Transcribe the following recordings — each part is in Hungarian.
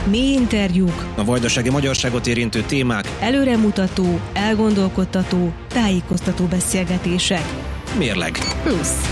Mély interjúk, a vajdasági magyarságot érintő témák, előremutató, elgondolkodtató, tájékoztató beszélgetések. Mérleg Plusz.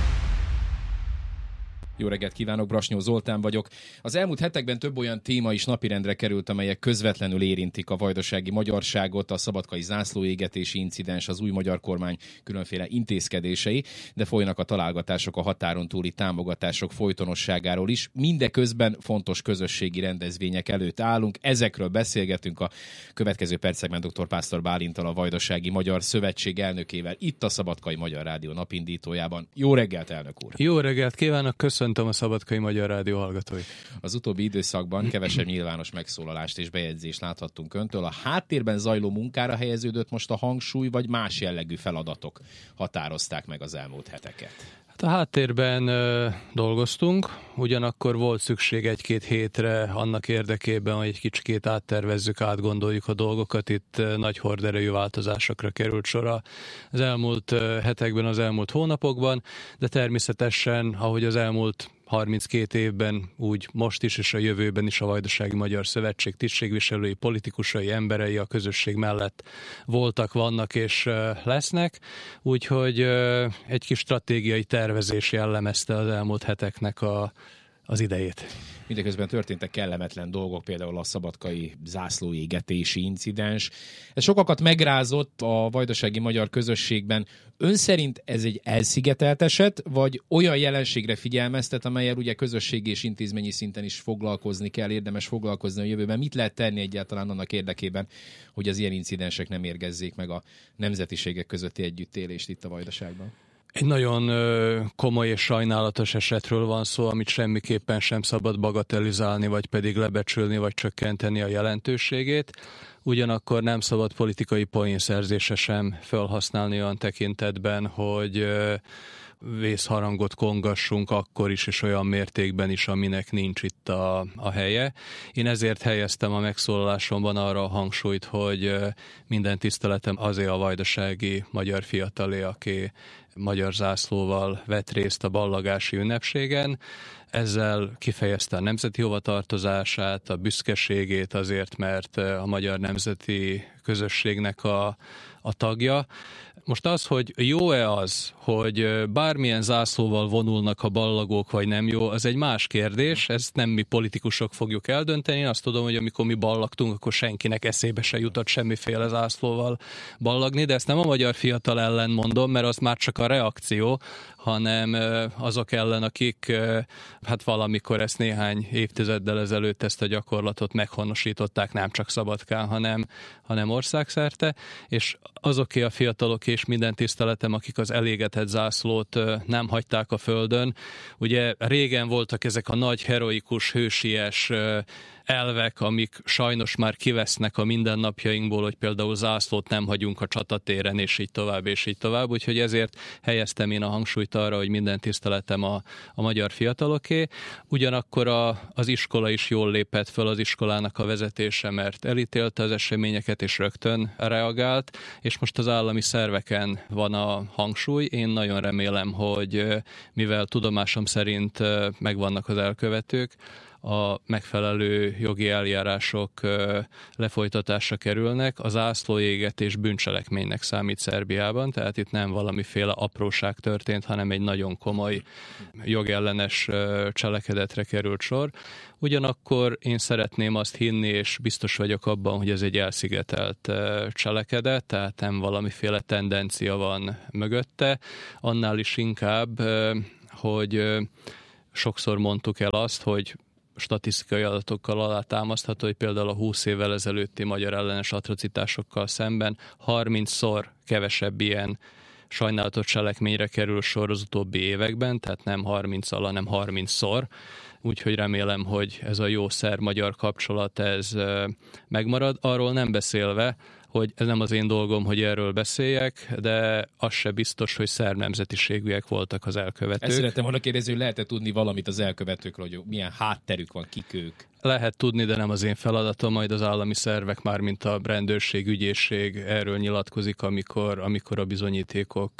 Jó reggelt kívánok, Brasnyó Zoltán vagyok. Az elmúlt hetekben több olyan téma is napirendre került, amelyek közvetlenül érintik a vajdasági magyarságot, a szabadkai zászlóégetési incidens, az új magyar kormány különféle intézkedései, de folynak a találgatások a határon túli támogatások folytonosságáról is. Mindeközben fontos közösségi rendezvények előtt állunk. Ezekről beszélgetünk a következő percekben dr. Pásztor Bálinttal, a Vajdasági Magyar Szövetség elnökével, itt a Szabadkai Magyar Rádió napindítójában. Jó reggelt, elnök úr! Jó reggelt kívánok, köszöntöm a Szabadkai Magyar Rádió hallgatóit. Az utóbbi időszakban kevesebb nyilvános megszólalást és bejegyzést láthattunk öntől. A háttérben zajló munkára helyeződött most a hangsúly, vagy más jellegű feladatok határozták meg az elmúlt heteket? A háttérben dolgoztunk, ugyanakkor volt szükség egy-két hétre annak érdekében, hogy egy kicsikét áttervezzük, átgondoljuk a dolgokat. Itt nagy horderejű változásokra került sor az elmúlt hetekben, az elmúlt hónapokban, de természetesen, ahogy az elmúlt 32 évben, úgy most is és a jövőben is a Vajdasági Magyar Szövetség tisztségviselői, politikusai, emberei a közösség mellett voltak, vannak és lesznek, úgyhogy egy kis stratégiai tervezés jellemezte az elmúlt heteknek az idejét. Mindeközben történtek kellemetlen dolgok, például a szabadkai zászlóégetési incidens. Ez sokakat megrázott a vajdasági magyar közösségben. Ön szerint ez egy elszigetelt eset, vagy olyan jelenségre figyelmeztet, amellyel ugye közösségi és intézményi szinten is foglalkozni kell, érdemes foglalkozni a jövőben? Mit lehet tenni egyáltalán annak érdekében, hogy az ilyen incidensek nem érgezzék meg a nemzetiségek közötti együttélést itt a Vajdaságban? Egy nagyon komoly és sajnálatos esetről van szó, amit semmiképpen sem szabad bagatelizálni, vagy pedig lebecsülni, vagy csökkenteni a jelentőségét. Ugyanakkor nem szabad politikai poénszerzése sem felhasználni olyan tekintetben, hogy vészharangot kongassunk akkor is, és olyan mértékben is, aminek nincs itt a helye. Én ezért helyeztem a megszólalásomban arra a hangsúlyt, hogy minden tiszteletem azért a vajdasági magyar fiatalé, aki magyar zászlóval vett részt a ballagási ünnepségen. Ezzel kifejezte a nemzeti hovatartozását, a büszkeségét azért, mert a magyar nemzeti közösségnek a tagja. Most az, hogy jó-e az, hogy bármilyen zászlóval vonulnak a ballagók, vagy nem jó, az egy más kérdés, ezt nem mi politikusok fogjuk eldönteni. Én azt tudom, hogy amikor mi ballagtunk, akkor senkinek eszébe se jutott semmiféle zászlóval ballagni, de ezt nem a magyar fiatal ellen mondom, mert az már csak a reakció, hanem azok ellen, akik hát valamikor ezt néhány évtizeddel ezelőtt ezt a gyakorlatot meghonosították, nem csak Szabadkán, hanem országszerte, és azoké a fiatalok és minden tiszteletem, akik az elégetett zászlót nem hagyták a földön. Ugye régen voltak ezek a nagy, heroikus, hősies elvek, amik sajnos már kivesznek a mindennapjainkból, hogy például zászlót nem hagyunk a csatatéren, és így tovább, és így tovább. Úgyhogy ezért helyeztem én a hangsúlyt arra, hogy minden tiszteletem a magyar fiataloké. Ugyanakkor az iskola is jól lépett föl, az iskolának a vezetése, mert elítélte az eseményeket, és rögtön reagált, és most az állami szerveken van a hangsúly. Én nagyon remélem, hogy mivel tudomásom szerint megvannak az elkövetők, a megfelelő jogi eljárások lefolytatásra kerülnek. Az zászlóégetés bűncselekménynek számít Szerbiában, tehát itt nem valamiféle apróság történt, hanem egy nagyon komoly jogellenes cselekedetre került sor. Ugyanakkor én szeretném azt hinni, és biztos vagyok abban, hogy ez egy elszigetelt cselekedet, tehát nem valamiféle tendencia van mögötte. Annál is inkább, hogy sokszor mondtuk el azt, hogy statisztikai adatokkal alátámasztható, hogy például a 20 évvel ezelőtti magyar ellenes atrocitásokkal szemben 30-szor kevesebb ilyen sajnálatos cselekményre kerül sor az utóbbi években, tehát nem 30-al, hanem 30-szor. Úgyhogy remélem, hogy ez a jó szerb-magyar kapcsolat ez megmarad. Arról nem beszélve, hogy ez nem az én dolgom, hogy erről beszéljek, de az se biztos, hogy szerb nemzetiségűek voltak az elkövetők. Ezt szerettem volna kérdezni, hogy lehet-e tudni valamit az elkövetőkről, hogy milyen hátterük van, kik ők? Lehet tudni, de nem az én feladatom, majd az állami szervek, már mint a rendőrség, ügyészség erről nyilatkozik, amikor a bizonyítékok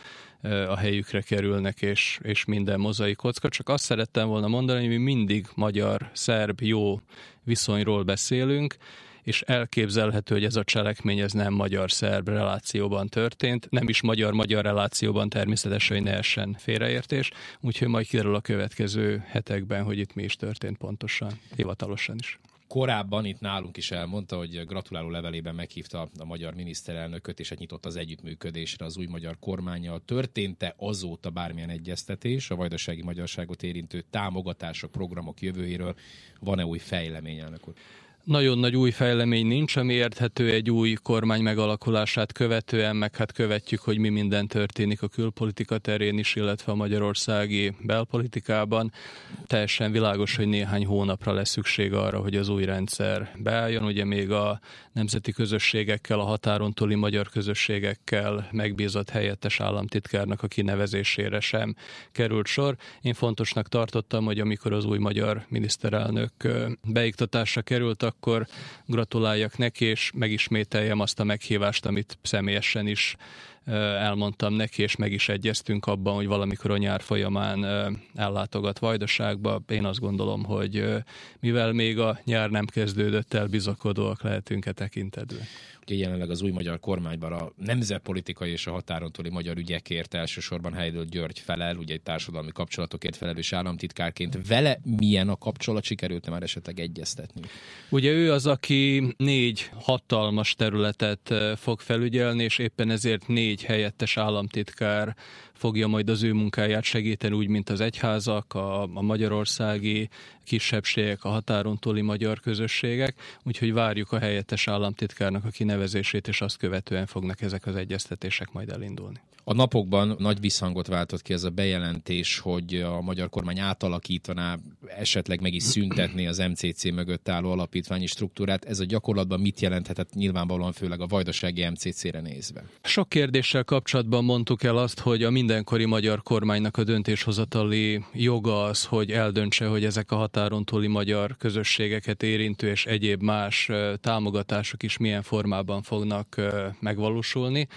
a helyükre kerülnek, és minden mozaik kocka. Csak azt szerettem volna mondani, hogy mi mindig magyar-szerb jó viszonyról beszélünk, és elképzelhető, hogy ez a cselekmény ez nem magyar-szerb relációban történt, nem is magyar-magyar relációban természetesen, hogy ne essen félreértés, úgyhogy majd kiderül a következő hetekben, hogy itt mi is történt pontosan, hivatalosan is. Korábban itt nálunk is elmondta, hogy gratuláló levelében meghívta a magyar miniszterelnököt, és nyitott az együttműködésre az új magyar kormánnyal. Történt-e azóta bármilyen egyeztetés a vajdasági magyarságot érintő támogatások, programok jövőjéről? Van-e új fejlemény, elnök úr? Nagyon nagy új fejlemény nincs, ami érthető egy új kormány megalakulását követően, meg hát követjük, hogy mi minden történik a külpolitika terén is, illetve a magyarországi belpolitikában. Teljesen világos, hogy néhány hónapra lesz szükség arra, hogy az új rendszer beálljon. Ugye még a nemzeti közösségekkel, a határon túli magyar közösségekkel megbízott helyettes államtitkárnak a kinevezésére sem került sor. Én fontosnak tartottam, hogy amikor az új magyar miniszterelnök beiktatásra került, akkor gratuláljak neki, és megismételjem azt a meghívást, amit személyesen is elmondtam neki, és meg is egyeztünk abban, hogy valamikor a nyár folyamán ellátogat Vajdaságba. Én azt gondolom, hogy mivel még a nyár nem kezdődött el, bizakodóak lehetünk e tekintetben. Ugye jelenleg az új magyar kormányban a nemzetpolitikai és a határon túli magyar ügyekért elsősorban Heidel György felel, ugye egy társadalmi kapcsolatokért felelős államtitkárként. Vele milyen a kapcsolat, sikerült már esetleg egyeztetni? Ugye ő az, aki 4 hatalmas területet fog felügyelni, és éppen ezért 4 helyettes államtitkár fogja majd az ő munkáját segíteni, úgy, mint az egyházak, a magyarországi kisebbségek, a határon túli magyar közösségek, úgyhogy várjuk a helyettes államtitkárnak a kinevezését, és azt követően fognak ezek az egyeztetések majd elindulni. A napokban nagy visszhangot váltott ki ez a bejelentés, hogy a magyar kormány átalakítaná, esetleg meg is szüntetné az MCC mögött álló alapítványi struktúrát. Ez a gyakorlatban mit jelenthetett nyilvánvalóan főleg a vajdasági MCC-re nézve? Sok kérdéssel kapcsolatban mondtuk el azt, hogy a mindenkori magyar kormánynak a döntéshozatali joga az, hogy eldöntse, hogy ezek a határon túli magyar közösségeket érintő és egyéb más támogatások is milyen formában fognak megvalósulni.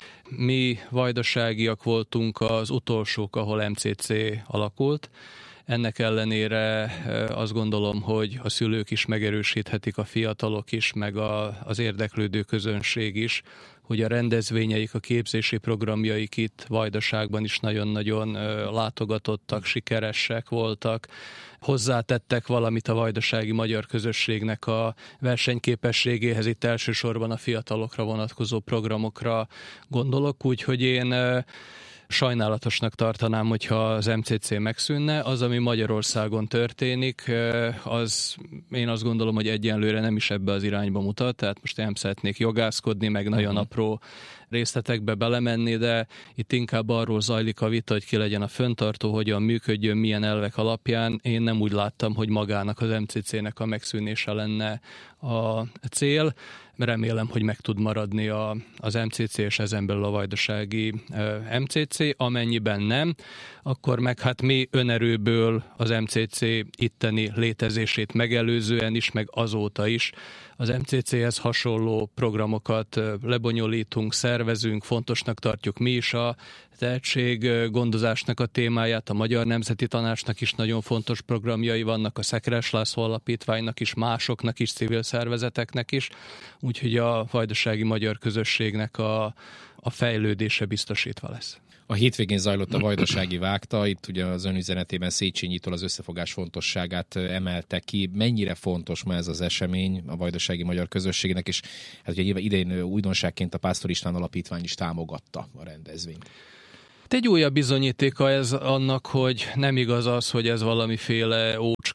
Mi vajdaságiak voltunk az utolsók, ahol MCC alakult. Ennek ellenére azt gondolom, hogy a szülők is megerősíthetik, a fiatalok is, meg az érdeklődő közönség is, hogy a rendezvényeik, a képzési programjaik itt Vajdaságban is nagyon-nagyon látogatottak, sikeresek voltak. Hozzátettek valamit a vajdasági magyar közösségnek a versenyképességéhez, itt elsősorban a fiatalokra vonatkozó programokra gondolok, úgyhogy én sajnálatosnak tartanám, hogyha az MCC megszűnne. Az, ami Magyarországon történik, az én azt gondolom, hogy egyenlőre nem is ebbe az irányba mutat, tehát most nem szeretnék jogászkodni, meg nagyon apró részletekbe belemenni, de itt inkább arról zajlik a vita, hogy ki legyen a fenntartó, hogyan működjön, milyen elvek alapján. Én nem úgy láttam, hogy magának az MCC-nek a megszűnése lenne a cél. Remélem, hogy meg tud maradni az MCC és ezen belül a vajdasági MCC. Amennyiben nem, akkor meg hát mi önerőből az MCC itteni létezését megelőzően is, meg azóta is az MCC-hez hasonló programokat lebonyolítunk, szervezünk, fontosnak tartjuk mi is a tehetséggondozásnak a témáját, a Magyar Nemzeti Tanácsnak is nagyon fontos programjai vannak, a Szekeres László Alapítványnak is, másoknak is, civil szervezeteknek is, úgyhogy a vajdasági magyar közösségnek a fejlődése biztosítva lesz. A hétvégén zajlott a vajdasági vágta, itt ugye az önüzenetében Széchenyi-tól az összefogás fontosságát emelte ki. Mennyire fontos ma ez az esemény a vajdasági magyar közösségnek, és hát ugye idén újdonságként a Pásztor István Alapítvány is támogatta a rendezvényt. Egy újabb bizonyítéka ez annak, hogy nem igaz az, hogy ez valamiféle ócska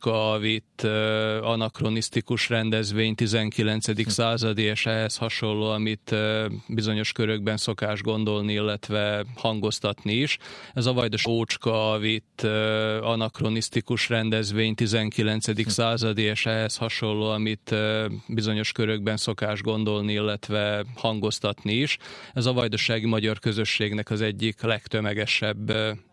ócska, vitt anakronisztikus rendezvény, 19. századi, és ehhez hasonló, amit bizonyos körökben szokás gondolni, illetve hangoztatni is. Ez a vajdas ócska, vitt anakronisztikus rendezvény, 19. századi, és ehhez hasonló, amit bizonyos körökben szokás gondolni, illetve hangoztatni is. Ez a vajdasági magyar közösségnek az egyik legtömegesebb